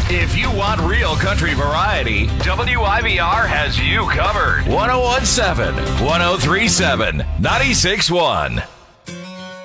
If you want real country variety, WIBR has you covered. 1017, 1037, 96.1.